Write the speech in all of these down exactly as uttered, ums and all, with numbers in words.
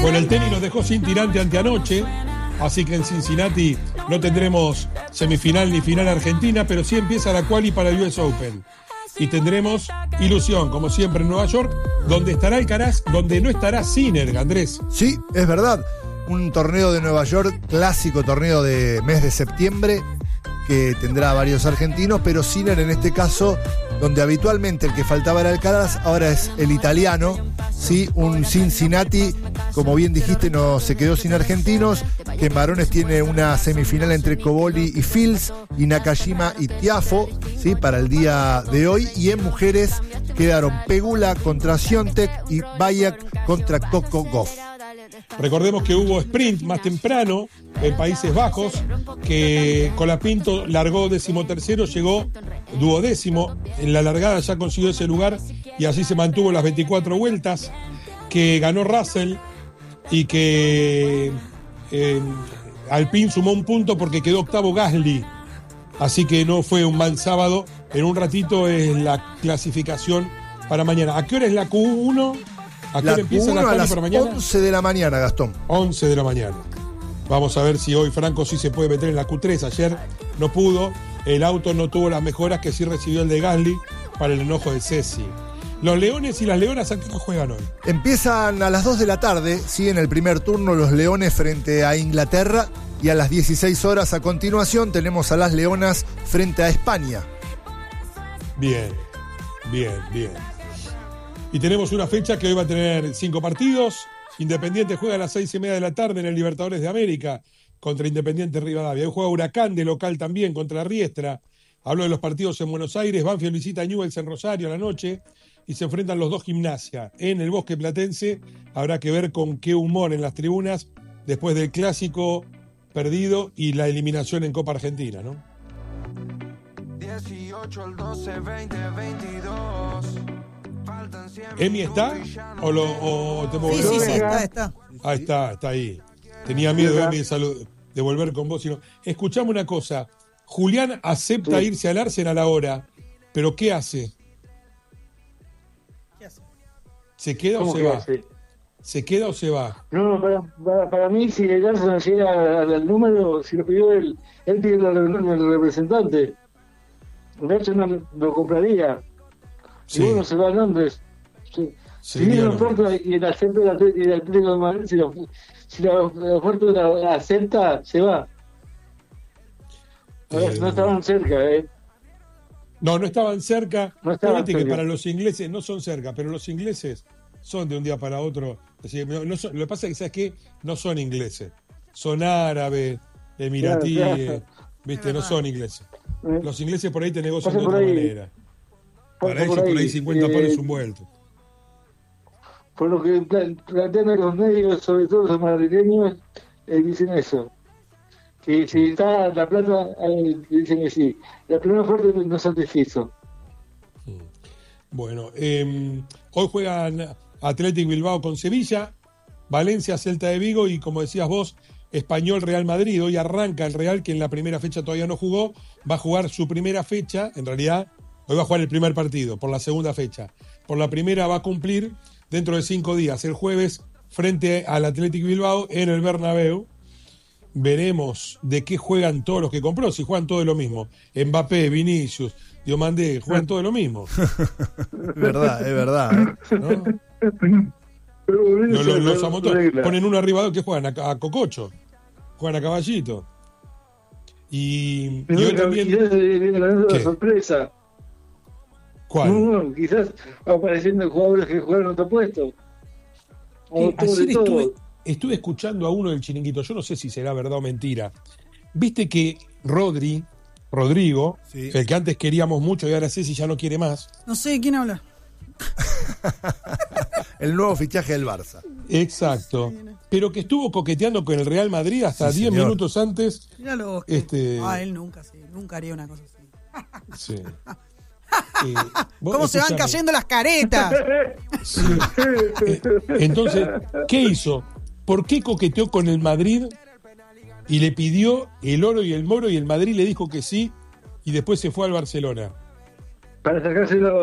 Bueno, el tenis nos dejó sin tirante anteanoche, así que en Cincinnati no tendremos semifinal ni final argentina, pero sí empieza la quali para el U S Open. Y tendremos ilusión, como siempre, en Nueva York, donde estará Alcaraz, donde no estará Sinner, Andrés. Sí, es verdad. Un torneo de Nueva York, clásico torneo de mes de septiembre, que tendrá varios argentinos, pero Sinner en este caso, donde habitualmente el que faltaba era Alcaraz, ahora es el italiano, ¿sí? Un Cincinnati, como bien dijiste, no se quedó sin argentinos, que en varones tiene una semifinal entre Cobolli y Fields, y Nakajima y Tiafo, ¿sí? Para el día de hoy, y en mujeres quedaron Pegula contra Świątek y Bayak contra Coco Gauff. Recordemos que hubo sprint más temprano en Países Bajos, que Colapinto largó decimotercero, llegó duodécimo, en la largada ya consiguió ese lugar y así se mantuvo las veinticuatro vueltas, que ganó Russell y que eh, Alpine sumó un punto porque quedó octavo Gasly, así que no fue un mal sábado. En un ratito es la clasificación para mañana. ¿A qué hora es la Q uno? ¿A qué hora empieza la quali para mañana? once de la mañana, Gastón. once de la mañana. Vamos a ver si hoy Franco sí se puede meter en la Q tres. Ayer no pudo. El auto no tuvo las mejoras que sí recibió el de Gasly para el enojo de Ceci. Los Leones y las Leonas, ¿a qué juegan hoy? Empiezan a las dos de la tarde, sí, en el primer turno los Leones frente a Inglaterra, y a las dieciséis horas a continuación tenemos a las Leonas frente a España. Bien, bien, bien. Y tenemos una fecha que hoy va a tener cinco partidos. Independiente juega a las seis y media de la tarde en el Libertadores de América contra Independiente Rivadavia. Hoy juega Huracán de local también contra Riestra. Hablo de los partidos en Buenos Aires. Banfield visita a Newell's en Rosario a la noche y se enfrentan los dos Gimnasia. En el Bosque Platense habrá que ver con qué humor en las tribunas después del clásico perdido y la eliminación en Copa Argentina, ¿no? dieciocho al doce, veinte, veintidós. ¿Emi está? ¿O, lo, o te puedo Sí, sí, sí, está, está. Ah, está, está ahí. Tenía miedo, Emi, de, salud, de volver con vos. Sino... Escuchame una cosa. Julián acepta sí. irse al Arsenal ahora, pero ¿qué hace? ¿Qué hace? ¿Se queda o se va? Hace? ¿Se queda o se va? No, para, para, para mí, si el Arsenal llega al, al número, si lo pidió él, él pide la reunión del representante. El Arsenal lo compraría. Sí. Y bueno, se va a Londres. Sí. Si viene la oferta y el acepta y el Atlético de Madrid, si la, si la, la oferta la, la acepta, se va. Eh, no estaban cerca, ¿eh? No, no estaban cerca. No estaban Fíjate que para los ingleses no son cerca, pero los ingleses son de un día para otro. Es decir, no, no son, lo que pasa es que, ¿sabes qué? No son ingleses. Son árabes, emiratíes, claro, claro. ¿Viste? No son ingleses. ¿Eh? Los ingleses por ahí te negocian de otra ahí. manera. Para ellos por ahí cincuenta eh, palos un vuelto. Por lo que plantean los medios, sobre todo los madrileños, eh, dicen eso. Que si está la plata, eh, dicen que sí. La primera fuerte no satisfizo. Bueno, eh, hoy juegan Athletic Bilbao con Sevilla, Valencia, Celta de Vigo y, como decías vos, Español Real Madrid. Hoy arranca el Real, que en la primera fecha todavía no jugó. Va a jugar su primera fecha, en realidad... Hoy va a jugar el primer partido, por la segunda fecha. Por la primera va a cumplir dentro de cinco días, el jueves, frente al Athletic Bilbao en el Bernabéu. Veremos de qué juegan todos los que compró, si juegan todo de lo mismo. Mbappé, Vinicius, Diomandé, juegan todo de lo mismo. Es verdad, es verdad. ¿eh? ¿No? Los, los, los amotores ponen uno arriba que juegan a, a Cococho, juegan a Caballito. Y, y hoy también... Viene ganando la sorpresa. ¿Cuál? No, no, quizás apareciendo jugadores que jugaron otro puesto. Eh, ayer estuve, estuve escuchando a uno del Chiringuito, yo no sé si será verdad o mentira. Viste que Rodri, Rodrigo, sí. el que antes queríamos mucho y ahora Ceci ya no quiere más. No sé, ¿quién habla? El nuevo fichaje del Barça. Exacto. Pero que estuvo coqueteando con el Real Madrid hasta diez sí, minutos antes. Míralo. Que... Este... Ah, él nunca, sí, nunca haría una cosa así. Sí. Eh, ¿Cómo se van cayendo las caretas? Sí. Eh, entonces, ¿qué hizo? ¿Por qué coqueteó con el Madrid y le pidió el oro y el moro y el Madrid le dijo que sí y después se fue al Barcelona? Para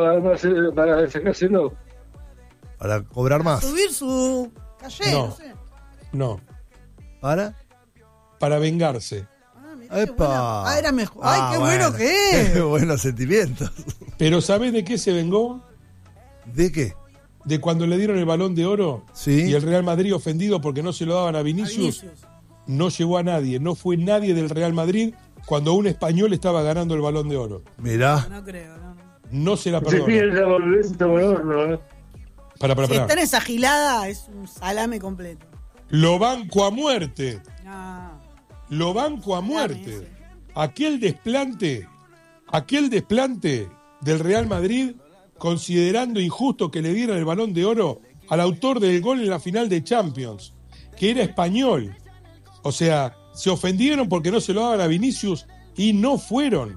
sacárselo, para sacárselo. Para cobrar más. Subir su calle, no, no sé. No, ¿Para? para vengarse. Ah, mirá qué ¡Epa! buena- Ah, era mejor. Ay, Ah, qué bueno, que Qué es. buenos sentimientos. Pero ¿sabés de qué se vengó? ¿De qué? De cuando le dieron el Balón de Oro Sí. y el Real Madrid ofendido porque no se lo daban a Vinicius, Vinicius. no llegó a nadie, no fue nadie del Real Madrid cuando un español estaba ganando el Balón de Oro. Mirá. No creo, no. no. No se la Se perdona. pide esa boludez y toma el horno, ¿eh? Para, para, Si para. está en esa gilada, es un salame completo. Lo banco a muerte. Ah, Lo banco a Dame muerte. ese. Aquel desplante, aquel desplante del Real Madrid, considerando injusto que le dieran el Balón de Oro al autor del gol en la final de Champions, que era español. O sea, se ofendieron porque no se lo daban a Vinicius y no fueron.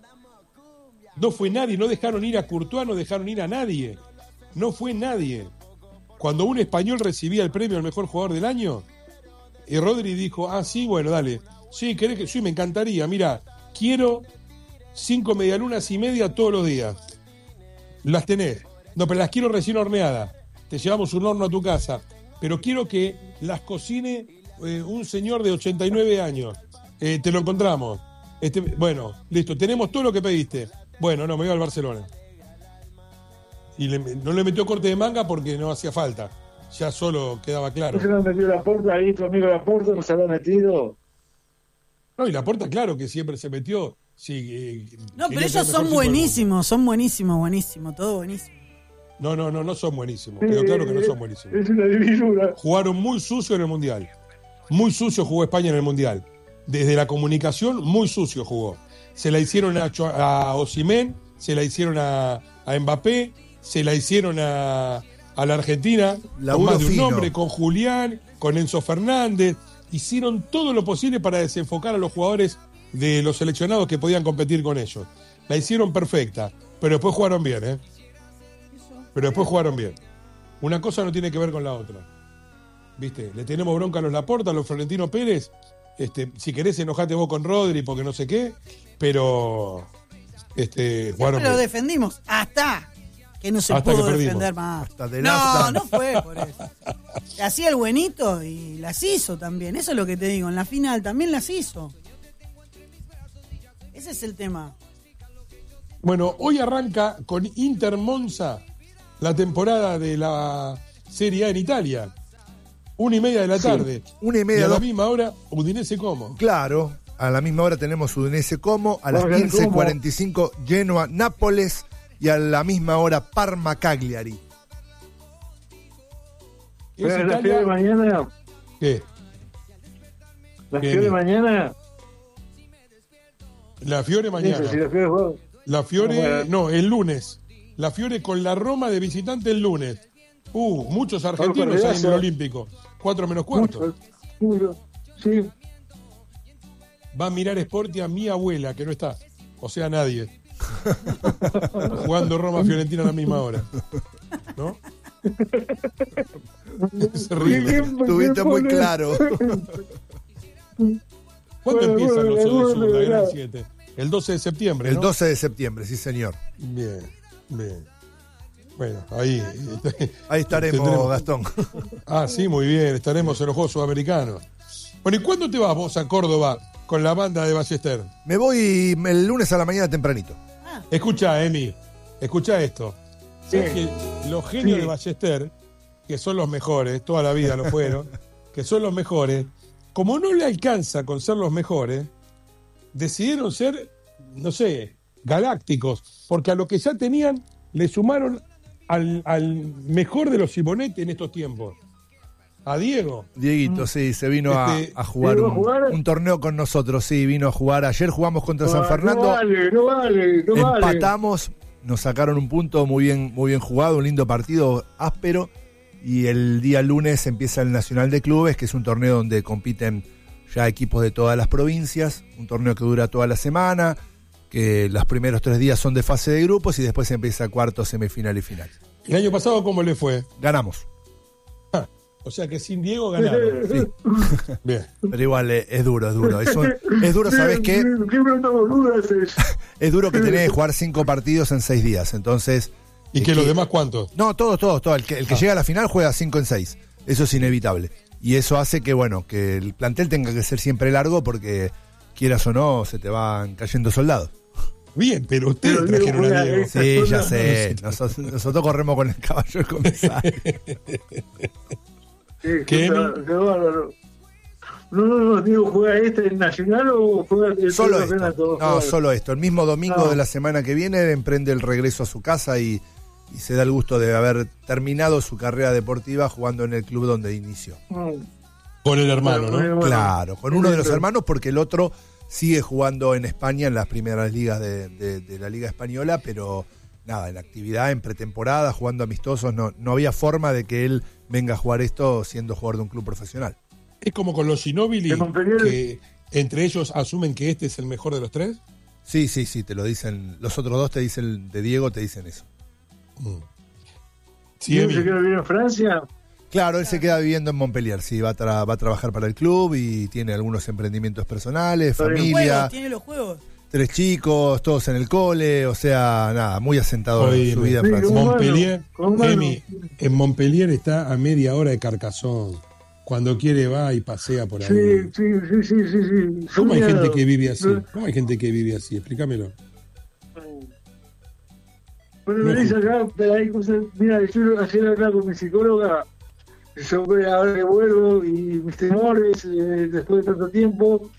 No fue nadie, no dejaron ir a Courtois, no dejaron ir a nadie. No fue nadie. Cuando un español recibía el premio al mejor jugador del año, y Rodri dijo, ah, sí, bueno, dale. Sí, ¿querés que? Sí, me encantaría. Mira, quiero cinco medialunas y media todos los días. Las tenés. No, pero las quiero recién horneadas. Te llevamos un horno a tu casa. Pero quiero que las cocine eh, un señor de ochenta y nueve años. Eh, te lo encontramos. Este, bueno, listo. Tenemos todo lo que pediste. Bueno, no, me voy al Barcelona. Y le- no le metió corte de manga porque no hacía falta. Ya solo quedaba claro. ¿No se le han metido la puerta ahí, tu amigo la puerta? ¿No se la han metido? No, y la puerta, claro que siempre se metió. Sí, eh, no, quería pero ser ellos el son mejor tipo del mundo. buenísimos, son buenísimos, buenísimos, todo buenísimo. No, no, no, no son buenísimos. Quedó claro que no son buenísimos. Es una divisura. Jugaron muy sucio en el Mundial. Muy sucio jugó España en el Mundial. Desde la comunicación, muy sucio jugó. Se la hicieron a, Cho- a Osimhen, se la hicieron a, a Mbappé, se la hicieron a, a la Argentina, Laburo con más de un fino. nombre, con Julián, con Enzo Fernández. Hicieron todo lo posible para desenfocar a los jugadores de los seleccionados que podían competir con ellos. La hicieron perfecta, pero después jugaron bien, ¿eh? Pero después jugaron bien. Una cosa no tiene que ver con la otra. ¿Viste? Le tenemos bronca a los Laporta, a los Florentino Pérez. Este, si querés enojate vos con Rodri porque no sé qué, pero este, jugaron Siempre lo bien. defendimos, hasta que no se Hasta que pudo perdimos. defender más. Hasta de No, nafta. no fue por eso. Hacía el buenito y las hizo también. Eso es lo que te digo. En la final también las hizo. Ese es el tema. Bueno, hoy arranca con Inter Monza la temporada de la Serie A en Italia. Una y media de la tarde. Una y media, Y a la dos- misma hora, Udinese Como. Claro, a la misma hora tenemos Udinese Como, a las Vamos a ver quince cómo. cuarenta y cinco Genoa Nápoles y a la misma hora Parma Cagliari. ¿Es Pero la Italia? fiera de mañana, ¿Qué? la Bien, fiera de bien. mañana, La Fiore mañana. dice, si la fiera juega, La Fiore, Bueno. no, el lunes. La Fiore con la Roma de visitante el lunes. Uh, muchos argentinos Vamos, ahí en el partidazo. Olímpico. Cuatro menos cuarto. mucho, mucho, sí, Va a mirar Sporti a mi abuela, que no está. O sea, nadie. Jugando Roma Fiorentina a la misma hora. ¿No? Se ríe. ¿Quién- Tuviste quién muy pone- claro. ¿Cuándo Bueno, empiezan bueno, los bueno, Odes Sur, la Gran verdad. siete? El doce de septiembre, El ¿no? doce de septiembre, sí señor. Bien, bien. Bueno, ahí. Ahí estaremos, Tendremos- Gastón. Ah, sí, muy bien. Estaremos en los Juegos Sudamericanos. Bueno, ¿y cuándo te vas vos a Córdoba con la banda de Ballester? Me voy el lunes a la mañana tempranito. Escucha, Emi, escucha esto. ¿Sabes Sí. que los genios Sí. de Ballester, que son los mejores, toda la vida lo fueron, que son los mejores, como no le alcanza con ser los mejores, decidieron ser, no sé, galácticos, porque a lo que ya tenían le sumaron al, al mejor de los Simonetti en estos tiempos, a Diego. Dieguito, sí, se vino a, Este, a jugar, ¿vino a un, jugar? un torneo con nosotros, sí, vino a jugar. Ayer jugamos contra San Ah, Fernando, No vale, no vale, no vale. empatamos, nos sacaron un punto muy bien, muy bien jugado, un lindo partido áspero. Y el día lunes empieza el Nacional de Clubes, que es un torneo donde compiten ya equipos de todas las provincias, un torneo que dura toda la semana, que los primeros tres días son de fase de grupos y después empieza cuarto, semifinal y final. El año pasado, ¿cómo le fue? Ganamos, Ah, o sea que sin Diego ganaron. sí, Bien. pero igual es, es duro, es duro. Es, un- es duro, ¿sabes qué? ¿Qué pregunta boluda es esa? Es duro que tenés que jugar cinco partidos en seis días, entonces... ¿Y es que los demás cuántos? No, todos, todos, todos. El que, el que Ah. llega a la final juega cinco en seis. Eso es inevitable. y eso hace que, bueno, que el plantel tenga que ser siempre largo porque, quieras o no, se te van cayendo soldados. Bien, pero ustedes Pero trajeron Diego a juega Diego. esta Sí, ya zona. sé. Nosotros, nosotros corremos con el caballo del comisario. Sí, ¿Qué, qué, Emi? qué bárbaro. No, no, no, digo, ¿juega este en Nacional o juega el Solo campeonato? esto. No, solo esto. El mismo domingo Ah. de la semana que viene emprende el regreso a su casa y, y se da el gusto de haber terminado su carrera deportiva jugando en el club donde inició. Mm. Con el hermano, Bueno, ¿no? bueno. Claro, con uno de los Sí, hermanos porque el otro sigue jugando en España en las primeras ligas de, de- de la Liga Española, pero nada, en actividad, en pretemporada, jugando amistosos, no, no había forma de que él venga a jugar esto siendo jugador de un club profesional. Es como con los Ginóbili, De Montpellier. que entre ellos asumen que este es el mejor de los tres. Sí, sí, sí, te lo dicen, los otros dos te dicen, de Diego te dicen eso. Mm. ¿Y Sí, él Emi. se queda bien en Francia? Claro, él se queda viviendo en Montpellier, sí, va a, tra- va a trabajar para el club y tiene algunos emprendimientos personales, Está bien. familia, Juegos, tiene los juegos. tres chicos, todos en el cole, o sea, nada, muy asentado Oye, en su vida en sí, Francia. como- Montpellier, Con mano. Emi, en Montpellier está a media hora de Carcassonne. Cuando quiere va y pasea por ahí. Sí, sí, sí, sí, sí, sí. ¿Cómo hay Soñado. gente que vive así? No. ¿Cómo hay gente que vive así? Explícamelo. Bueno, No. venís acá, pero hay cosas. Mira, yo ayer hablaba con mi psicóloga sobre ahora que vuelvo y mis temores eh, después de tanto tiempo.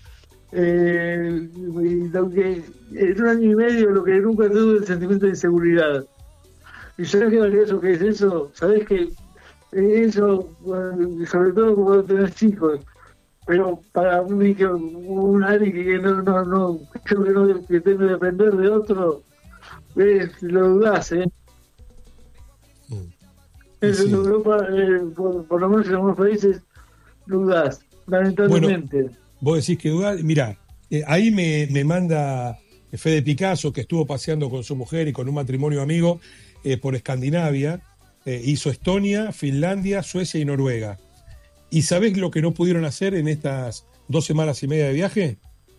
Eh, y lo que, en un año y medio lo que nunca tuve el sentimiento de inseguridad. ¿Y sabes qué valioso que es eso? ¿Sabes que eso, bueno, sobre todo cuando tenés chicos? Pero para mí, que un alguien que no, no, no, yo que no que tengo que depender de otro, es, lo dudás, ¿eh? Mm. Eso Sí. en Europa, eh, por, por lo menos en algunos países, dudás, lamentablemente. Vos decís que duda. Mirá, eh, ahí me, me manda Fede Picasso, que estuvo paseando con su mujer y con un matrimonio amigo eh, por Escandinavia. Eh, hizo Estonia, Finlandia, Suecia y Noruega. ¿Y sabés lo que no pudieron hacer en estas dos semanas y media de viaje?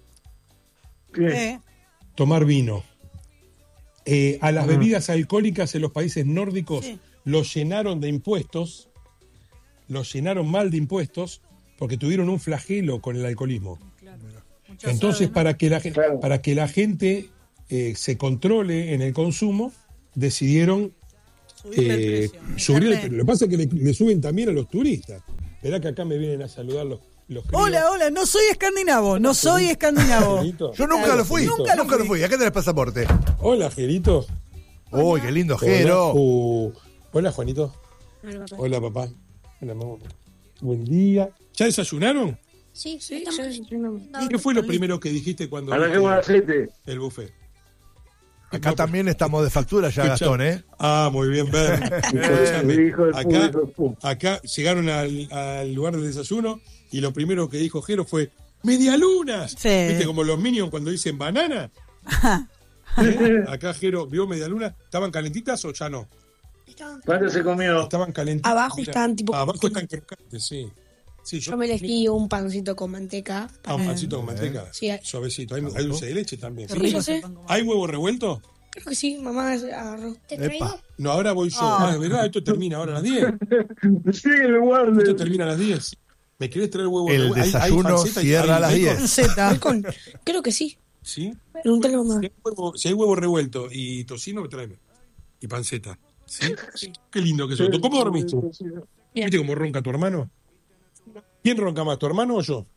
Bien. Eh, Tomar vino. Eh, a las Ah. bebidas alcohólicas en los países nórdicos Sí. los llenaron de impuestos, los llenaron mal de impuestos, porque tuvieron un flagelo con el alcoholismo. mucho Entonces, suave, ¿no? para que la, gen- Claro. para que la gente eh, se controle en el consumo, decidieron Subirle el eh, precio. subir el Meterle- precio. Lo que pasa es que le, le suben también a los turistas. Verá que acá me vienen a saludar los, los queridos. Hola, hola, no soy escandinavo, no soy escandinavo. Gerito. Yo nunca lo fui, Nunca nunca, lo lo fui. fui. Acá tenés pasaporte. Hola, Gerito. Uy, qué lindo, Hola, Jero. uh, hola, Juanito. Hola, papá. Hola, mamá. Buen día. ¿Ya desayunaron? Sí, sí, ya desayunamos. ¿Qué fue lo primero que dijiste cuando Ahora que viste buen aceite. el buffet? Acá también estamos de factura ya, Escucha- Gastón, ¿eh? Ah, muy bien, ver. Eh, hijo de Acá, puta. acá llegaron al, al lugar del desayuno y lo primero que dijo Jero fue ¡medialunas! Sí. ¿Viste como los Minions cuando dicen banana? ¿Eh? Acá Jero vio medialunas. ¿Estaban calentitas o ya no? ¿Cuánto se comió? Estaban calentitas. Abajo están tipo- Abajo están crocantes, sí. Sí, yo, Yo me elegí un pancito con manteca. Ah, un pancito con manteca. Sí, hay- Suavecito. Hay, hay dulce de leche también. Qué Sí, rico yo ese sé. pan con ¿Hay huevo revuelto? Creo que sí, mamá agarró. ¿Te Epa. No, ahora voy yo. Ah. Ah, ¿verdad? Esto termina ahora a las diez. Sí, el guarde. Esto termina a las diez. ¿Me querés traer huevo El revuelto? ¿Hay- hay desayuno panceta y- cierra hay a las bacon? diez. Z. Bacon. Creo que sí. ¿Sí? Pregúntale a mamá. Si hay, huevo, si hay huevo revuelto y tocino, tráeme. Y panceta. ¿Sí? Qué lindo que sos. ¿Cómo dormiste? Bien. ¿Viste cómo ronca tu hermano? ¿Quién ronca más, tu hermano o yo?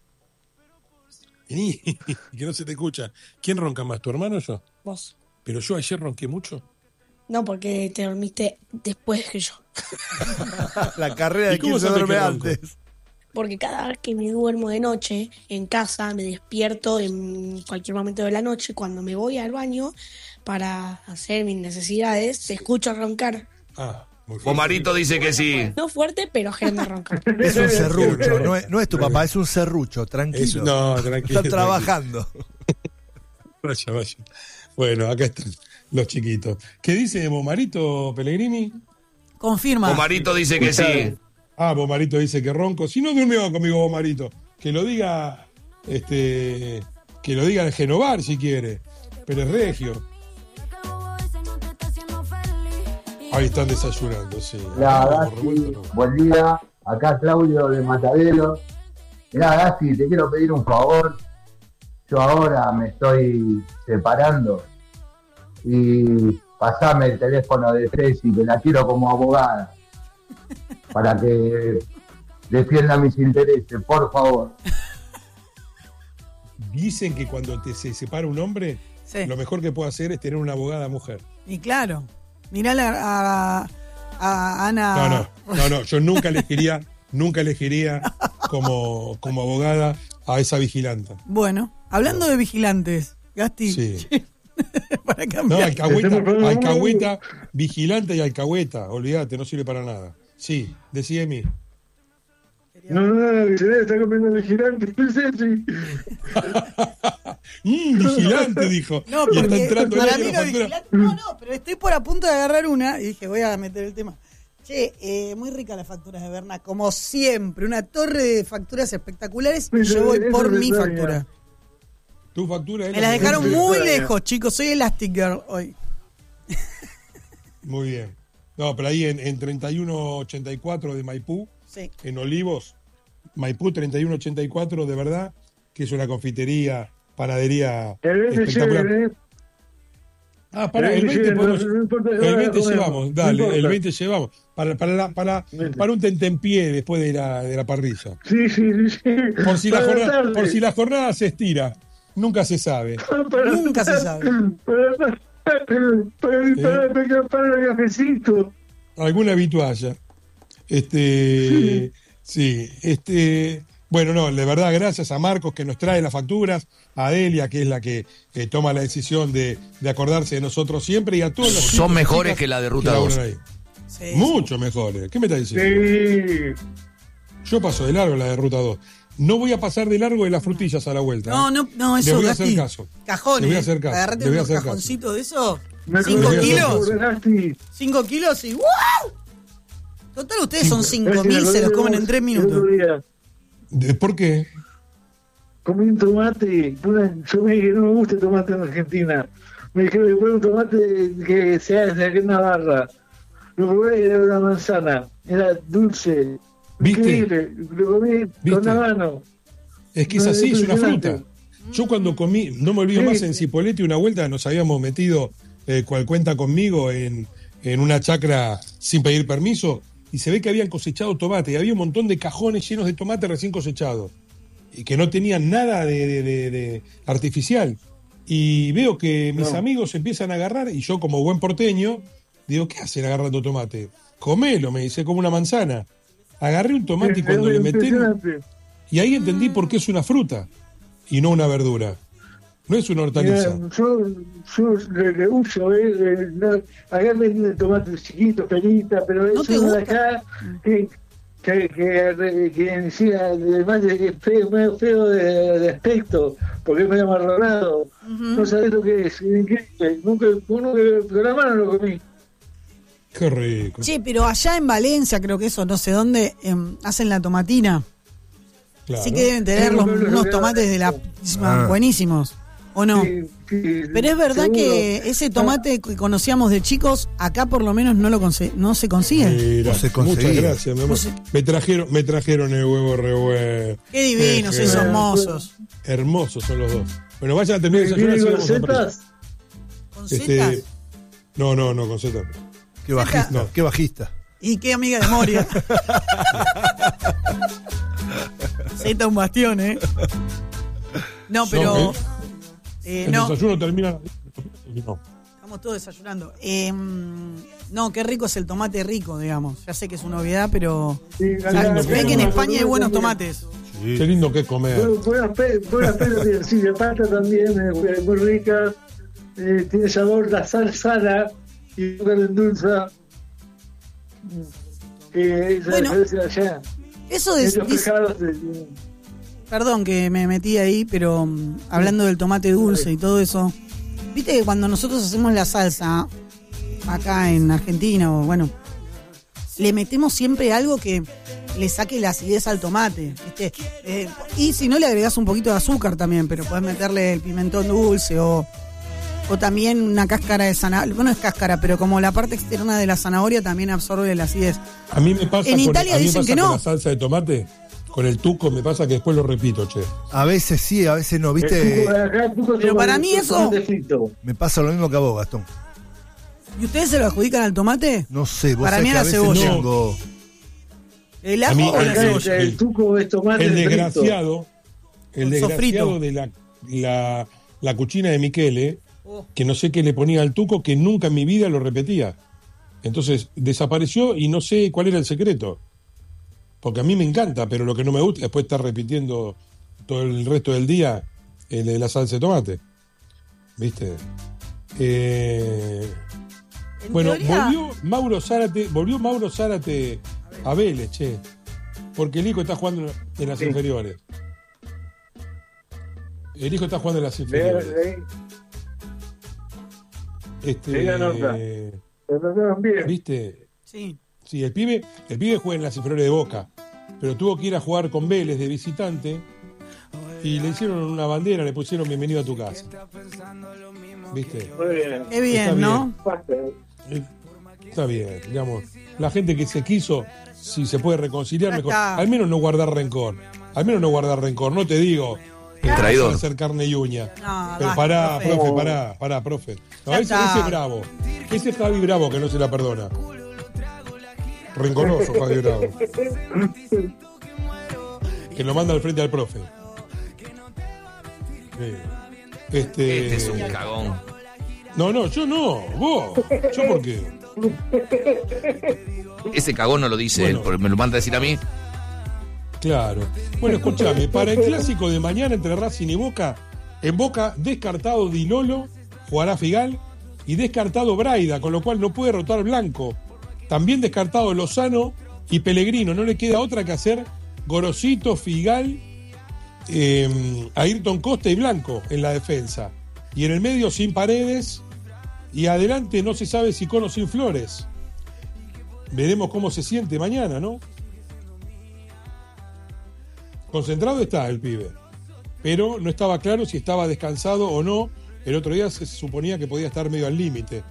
Vení, que no se te escucha. ¿Quién ronca más, tu hermano o yo? Vos. Pero yo ayer ronqué mucho. No, porque te dormiste después que yo. La carrera ¿Y de cómo quién se sabés duerme que ronco? antes. Porque cada vez que me duermo de noche en casa, me despierto en cualquier momento de la noche. Cuando me voy al baño para hacer mis necesidades, te escucho roncar. Ah, muy fuerte. Omarito dice que sí. No fuerte, pero Ger me ronca. Es un serrucho, no es, no es tu papá, es un serrucho, Es- tranquilo. no, tranquilo. Está trabajando. Vaya, vaya. Bueno, acá están los chiquitos. ¿Qué dice Bomarito Pellegrini? Confirma. Omarito dice que sí. Ah, Bomarito dice que ronco. Si no durmió conmigo Bomarito, que lo diga, este, que lo diga el Genovar si quiere. Pero es regio. Ahí están desayunando, sí. La Huevo Dati, revuelto, no. buen día. Acá Claudio de Matadero. Mirá, Gasti, te quiero pedir un favor. Yo ahora me estoy separando y pasame el teléfono de Ceci, que la quiero como abogada, para que defienda mis intereses, por favor. Dicen que cuando te se separa un hombre, Sí. lo mejor que puede hacer es tener una abogada mujer. Y claro, mirá la- a, a Ana. No, no, no, no, yo nunca elegiría, nunca elegiría como, como abogada a esa vigilanta. Bueno, hablando de vigilantes, Gasti. Sí. Para No, cambiar. alcahueta, alcahueta, vigilante y alcahueta, olvídate, no sirve para nada. Sí, decime. No, no, no, que se debe estar comiendo el vigilante. Sí. Mm, vigilante, dijo. No, y está porque entrando para en mí la lo factura. vigilante. No, no, pero estoy por a punto de agarrar una y dije, voy a meter el tema. Che, eh, muy rica las facturas de Berna, como siempre, una torre de facturas espectaculares y Eso- yo voy eso por me mi extraña. factura. Tu factura es Me la las que- dejaron muy extraña. lejos, chicos, soy Elastic Girl hoy. Muy bien. No, pero ahí en, en treinta y uno ochenta y cuatro de Maipú, Sí. en Olivos, Maipú treinta y uno ochenta y cuatro, de verdad, que es una confitería, panadería El veinte espectacular. lleven, ¿eh? Ah, para, el El veinte veinte podemos- lleven, no importa, el ahora veinte comemos, llevamos, no dale, importa. el veinte llevamos. Para, para, la- para, veinte. para un tentempié después de la, de la parrilla. Sí, sí, sí, sí. Por si, la Para jornada, tarde. por si la jornada se estira, nunca se sabe. Para- Nunca se sabe. Para, para, para, para, para, para el cafecito. Alguna habitualla. Este, sí, este, bueno, no, de verdad, gracias a Marcos que nos trae las facturas, a Delia, que es la que eh, toma la decisión de, de acordarse de nosotros siempre, y a todos los Son chicos y mejores chicas que la de Ruta laburan dos. ahí. Sí. Mucho mejores. ¿Qué me estás diciendo? Sí. Yo paso de largo la de Ruta dos. No voy a pasar de largo de las frutillas a la vuelta. No, ¿eh? no, no, Le eso, voy a Gasti. hacer caso. Cajones. Le voy a hacer caso. Agarrate Le voy a unos hacer caso. cajoncitos de eso. Me ¿Cinco acordé de kilos? eso, Gasti. Cinco kilos y ¡wow! Total, ustedes son cinco Gasti, me mil, acordé se los de comen vos en tres el minutos. otro día. ¿De- ¿Por qué? Comí un tomate. Una, yo me dije, no me gusta el tomate en Argentina. Me dijeron que un tomate que sea de aquí en Navarra. Lo probé y era una manzana. Era dulce. ¿Viste? Increíble. Lo comí ¿Viste? con la mano. Es que es No, así, es una impresionante. fruta. Yo cuando comí, no me olvido Sí. más, en Cipolletti una vuelta nos habíamos metido, eh, cual cuenta conmigo, en, en una chacra sin pedir permiso, y se ve que habían cosechado tomate, y había un montón de cajones llenos de tomate recién cosechados, y que no tenían nada de, de- de- de artificial. Y veo que mis No. amigos empiezan a agarrar, y yo como buen porteño, digo, ¿qué hacen agarrando tomate? Comelo, me dice, como una manzana. Agarré un tomate y cuando le metí... Impresionante. Y ahí entendí por qué es una fruta y no una verdura. No es una hortaliza. Mira, yo, yo le, le uso, eh, eh, no, acá venden tomates chiquitos, peritas, pero ¿No eso te de gusta? acá que, que, que, que encima, además de que es feo, medio feo de, de aspecto, porque es medio amarronado, no sabés lo que es, es increíble. Nunca, uno que con la mano lo comí. Qué rico. Che, pero allá en Valencia, creo que eso, no sé dónde, em, hacen la tomatina. Claro. Así que deben tener Sí, los- no, no, no, unos no, tomates de la Ah. buenísimos, ¿o no? Sí, sí, Pero es verdad seguro. que ese tomate que conocíamos de chicos, acá por lo menos no lo conse- no se consigue. Mira, No se muchas conseguía. gracias, mi amor. No se- Me trajeron, me trajeron el huevo revuelto. Qué divinos Qué esos genial. mozos. Hermosos son los dos. Bueno, vayan a terminar de ¿Viene desayunar. con si vamos a la setas? ¿Con parrilla. setas? Este, no, no, no, con setas. Qué bajista, No. qué bajista. Y qué amiga de Moria. Zeta un bastión, ¿eh? No, pero... No, eh, El no, desayuno termina. No. estamos todos desayunando. Eh, no, qué rico es el tomate rico, digamos. Ya sé que es una obviedad, pero... Sí, O sea, acá- se ve que en acá- España hay buenos acá- tomates. Qué lindo que es comer. Bueno, buenas pe- buenas pelas, sí, la pasta también es muy rica, eh, tiene sabor, la sal sala y la endulza. Eh, esa Bueno, diferencia de allá. Eso de... Estos dice- pescados, eh, Perdón que me metí ahí, pero mm, hablando del tomate dulce y todo eso, viste que cuando nosotros hacemos la salsa acá en Argentina, o bueno, le metemos siempre algo que le saque la acidez al tomate, ¿viste? Eh, y si no, le agregás un poquito de azúcar también, pero podés meterle el pimentón dulce o O también una cáscara de zanahoria, bueno, no es cáscara, pero como la parte externa de la zanahoria también absorbe la acidez. A mí me pasa, En con, Italia a mí me dicen pasa que no. con la salsa de tomate, con el tuco, me pasa que después lo repito, che. A veces sí, a veces no, ¿viste? Pero para mí eso- Me pasa lo mismo que a vos, Gastón. ¿Y ustedes se lo adjudican al tomate? No sé, vos Para sabés mí que a la veces cebolla. tengo- ¿El A ajo mí, o la el- cebolla? el- tuco es tomate El frito. desgraciado, el Con desgraciado sofrito. de la, la, la cuchina de Michele, Oh. que no sé qué le ponía al tuco, que nunca en mi vida lo repetía. Entonces desapareció y no sé cuál era el secreto. Porque a mí me encanta, pero lo que no me gusta es después estar repitiendo todo el resto del día el de la salsa de tomate. ¿Viste? Eh, En bueno, teoría- volvió Mauro Zárate, volvió Mauro Zárate a Vélez, che. Porque el hijo está jugando en las Sí. inferiores. El hijo está jugando en las Leí- inferiores. leí- Este, leí la nota. Lo trataron bien. ¿Viste? Sí. Sí, el pibe, el pibe juega en las inferiores de Boca, pero tuvo que ir a jugar con Vélez de visitante y le hicieron una bandera, le pusieron bienvenido a tu casa. ¿Viste? Muy bien. Qué bien, Está ¿no? Basta. Eh, Está bien, digamos. La gente que se quiso, si se puede reconciliar, Ya mejor. está. Al menos no guardar rencor. Al menos no guardar rencor. No te digo eh, Traidor. vas a hacer carne y uña. No, Pero basta, pará, profe. profe, pará, pará, profe. No, Ya ese, está. ese es bravo. Ese es Javi Bravo que no se la perdona. Rencoroso, Javi Bravo. Que lo manda al frente al profe. Sí. Este, Este es un cagón. No, no, yo no. Vos. ¿Yo por qué? Ese cagón no lo dice Bueno. él, porque me lo manda a decir a mí. Claro. Bueno, escúchame, para el clásico de mañana entre Racing y Boca, en Boca descartado Di Lolo, jugará Figal, y descartado Braida, con lo cual no puede rotar Blanco. También descartado Lozano y Pellegrino. No le queda otra que hacer Gorosito, Figal, eh, Ayrton Costa y Blanco en la defensa. Y en el medio sin Paredes, y adelante no se sabe si con o sin Flores. Veremos cómo se siente mañana, ¿no? Concentrado está el pibe, pero no estaba claro si estaba descansado o no. El otro día se suponía que podía estar medio al límite.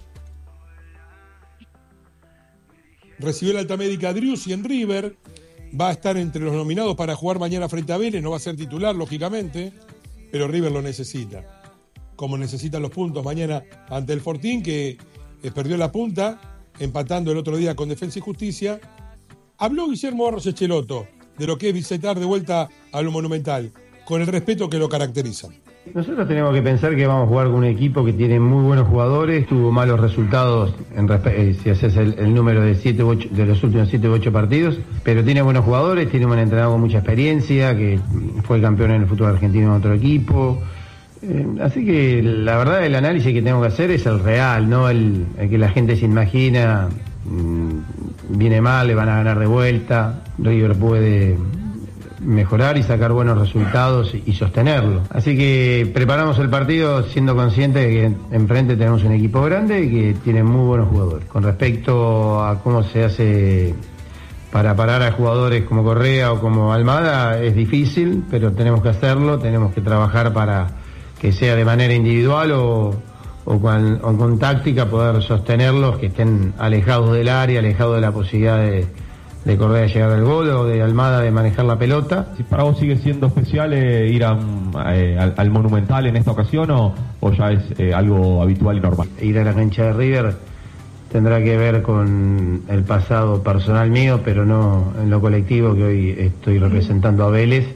Recibió la alta médica Driussi en River, va a estar entre los nominados para jugar mañana frente a Vélez, no va a ser titular, lógicamente, pero River lo necesita. Como necesitan los puntos mañana ante el Fortín, que eh, perdió la punta, empatando el otro día con Defensa y Justicia. Habló Guillermo Barros Echeloto de lo que es visitar de vuelta a lo Monumental, con el respeto que lo caracteriza. Nosotros tenemos que pensar que vamos a jugar con un equipo que tiene muy buenos jugadores, tuvo malos resultados en respe- eh, si haces el, el número de siete u ocho, de los últimos siete u ocho partidos, pero tiene buenos jugadores, tiene un entrenador con mucha experiencia, que fue campeón en el fútbol argentino en otro equipo. Eh, así que la verdad el análisis que tengo que hacer es el real, no el, el que la gente se imagina, mmm, viene mal, le van a ganar de vuelta, River puede mejorar y sacar buenos resultados y, y sostenerlo. Así que preparamos el partido siendo conscientes de que enfrente tenemos un equipo grande y que tiene muy buenos jugadores. Con respecto a cómo se hace para parar a jugadores como Correa o como Almada, es difícil, pero tenemos que hacerlo, tenemos que trabajar para que sea de manera individual o, o, con, o con táctica poder sostenerlos, que estén alejados del área, alejados de la posibilidad de de Correa llegar al gol o de Almada de manejar la pelota. Si para vos sigue siendo especial eh, ir a un, eh, al, al Monumental en esta ocasión o, o ya es eh, algo habitual y normal. Ir a la cancha de River tendrá que ver con el pasado personal mío, pero no en lo colectivo, que hoy estoy representando a Vélez.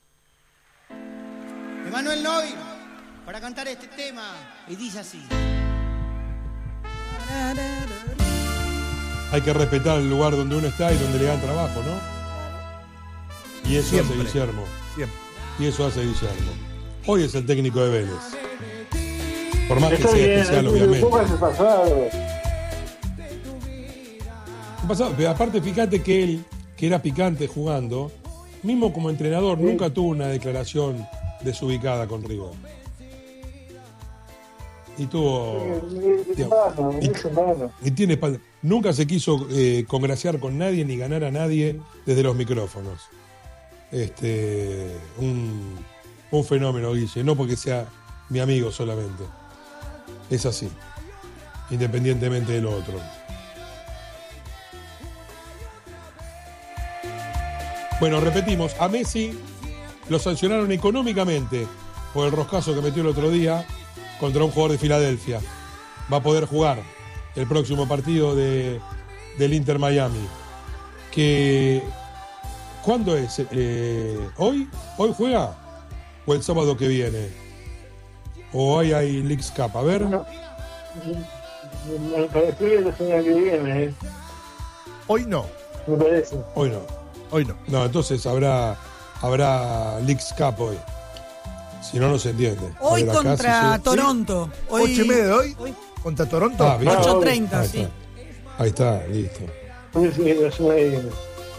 Emanuel Noy, para cantar este tema, y dice así. Hay que respetar el lugar donde uno está y donde le dan trabajo, ¿no? Y eso Siempre. hace Guillermo. Siempre. Y eso hace Guillermo. Hoy es el técnico de Vélez. Por más que Está sea bien, especial, el obviamente. Boca es pasado. Pasado, pero aparte, fíjate que él, que era picante jugando, mismo como entrenador, Sí. nunca tuvo una declaración desubicada con River. Y tuvo. Es humano, es humano. Y tiene espalda. Nunca se quiso eh, congraciar con nadie ni ganar a nadie desde los micrófonos. Este, un, un fenómeno, Guille, no porque sea mi amigo solamente. es así, independientemente de lo otro. Bueno, repetimos, a Messi lo sancionaron económicamente por el roscazo que metió el otro día contra un jugador de Filadelfia. Va a poder jugar el próximo partido de, del Inter Miami. Que, ¿cuándo es? Eh, ¿Hoy? ¿Hoy juega? ¿O el sábado que viene? ¿O hoy hay Leagues Cup? A ver. No, me parece la semana que viene. ¿eh? Hoy no. Me parece. Hoy no. Hoy no. No, entonces habrá, habrá Leagues Cup hoy. Si no, no se entiende. Hoy Acá, contra si Toronto. Hoy, ¿Ocho y media de hoy? hoy. ¿Contra Toronto? Ah, bien. ocho treinta, Ahí sí. está. Ahí está, listo. Sí, sí, la semana que viene.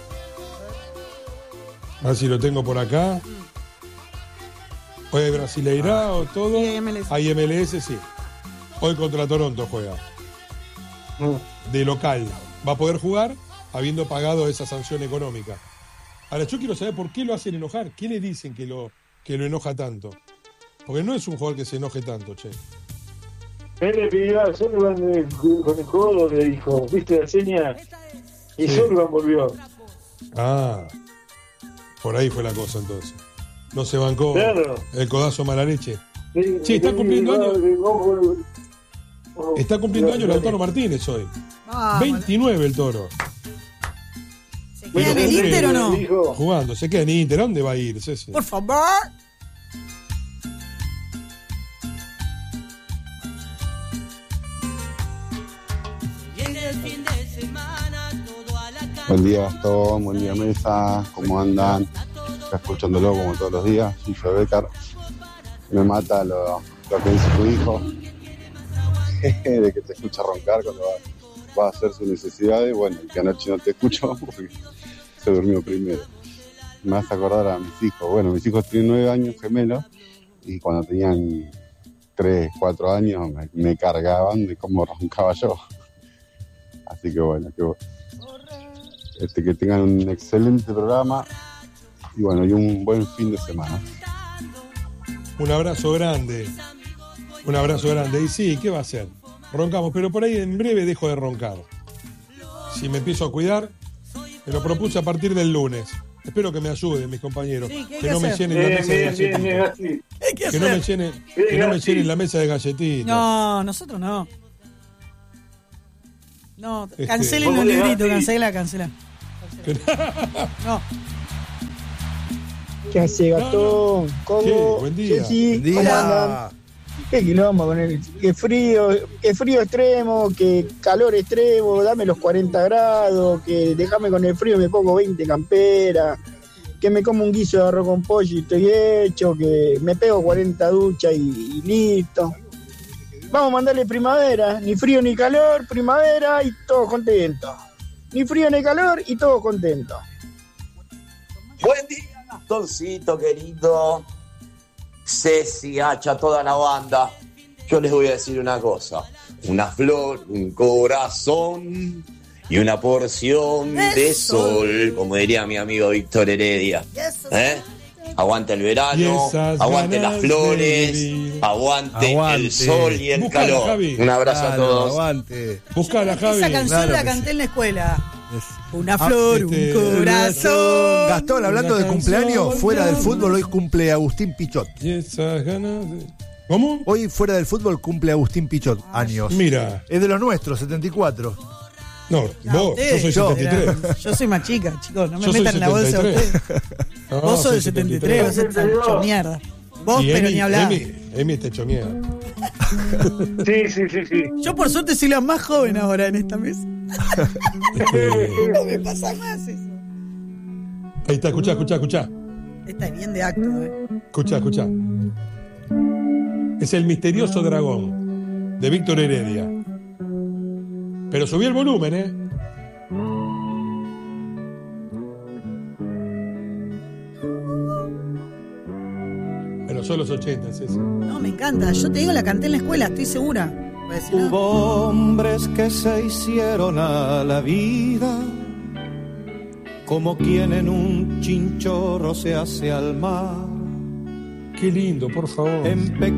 A ver si lo tengo por acá. Hoy hay Brasileirao, todo. Sí, hay M L S. Hay M L S, sí. Hoy contra Toronto juega. Mm. De local. Va a poder jugar habiendo pagado esa sanción económica. Ahora, yo quiero saber por qué lo hacen enojar. ¿Qué le dicen que lo, que lo enoja tanto? Porque no es un jugador que se enoje tanto, che. Él le pidió a Sullivan de- con el codo, le dijo, ¿viste la seña? Y Sí. Sullivan volvió. Ah, por ahí fue la cosa entonces. No se bancó Claro. el codazo mala leche. Sí, Sí, está sí, cumpliendo no, años. no, no, Está cumpliendo no, años no, Lautaro Martínez hoy. Vamos, veintinueve el Toro. ¿Se queda en el Bueno, Inter o no? dijo, Jugando, se queda en Inter. ¿A dónde va a ir, Ceci? Por favor. Buen día Gastón, buen día Mesa, ¿cómo andan? Está escuchándolo como todos los días, Gillo Becar. Me mata lo, lo que dice tu hijo, de que te escucha roncar cuando va, va a hacer sus necesidades. Bueno, el que anoche no te escuchó porque se durmió primero. Me vas a acordar a mis hijos. Bueno, mis hijos tienen nueve años gemelos y cuando tenían tres, cuatro años me, me cargaban de cómo roncaba yo. Así que bueno, que bueno. Este, que tengan un excelente programa y bueno, y un buen fin de semana. Un abrazo grande. Un abrazo grande. Y sí, ¿qué va a hacer? Roncamos, pero por ahí en breve dejo de roncar. Si me empiezo a cuidar, me lo propuse a partir del lunes. Espero que me ayuden mis compañeros. Sí, ¿qué hay que que no me hacer? llenen la Bien, mesa de bien, bien, bien, galletitas. así. ¿Qué hay que Que no me hacer? llenen, Bien, que no me así. llenen la mesa de galletitas. No, nosotros no. No, Este- cancelen los libritos, cancela, cancela. No. ¿Qué hace, Gastón? ¿Cómo? ¿Qué? Buen día. Ceci, Buen ¿cómo día. andan? Qué quilombo con el qué frío, qué frío extremo, qué calor extremo, dame los cuarenta grados, que déjame con el frío, me pongo veinte camperas, que me como un guiso de arroz con pollo y estoy hecho, que me pego cuarenta duchas y, y listo. Vamos a mandarle primavera, ni frío ni calor, primavera y todos contentos. Ni frío ni calor y todos contentos. Buen día, Gastoncito querido, Ceci, Hacha, toda la banda. Yo les voy a decir una cosa: una flor, un corazón y una porción de sol, como diría mi amigo Víctor Heredia. ¿Eh? Aguante el Y verano, esas aguante ganas las de flores, vivir. aguante, Aguante. el sol y el Buscala, calor. Javi. Un abrazo a Claro, todos. aguante. Buscala, Javi. Esa canción Claro la que canté sí. en la escuela. Es- Una Ah, flor, este, un corazón. Gastón, hablando Una de cumpleaños, canción, fuera del una- fútbol, hoy cumple Agustín Pichot. Y esas ganas de... ¿Cómo? Hoy fuera del fútbol cumple Agustín Pichot, años. Mira. Es de los nuestros, setenta y cuatro. No, vos, yo soy yo. setenta y tres. Yo soy más chica, chicos. No me Yo soy metan en la bolsa setenta y tres. ustedes. No, Vos sos soy del setenta y tres, vos sos hecho mierda. Vos, Y pero Emi- ni hablar. Emi, Emi está hecho mierda. Sí, sí, sí, sí. Yo por suerte soy la más joven ahora en esta mesa. Este, No me pasa más eso. ahí está, escuchá, escuchá, escuchá. Esta es bien de acto, eh. Escuchá, escuchá. Es el misterioso dragón de Víctor Heredia. Pero subí el volumen, ¿eh? Pero son los ochenta, ese. No, me encanta. Yo te digo, la canté en la escuela, estoy segura. Voy a decir, no. Hubo hombres que se hicieron a la vida como quien en un chinchorro se hace al mar. Qué lindo, por favor. En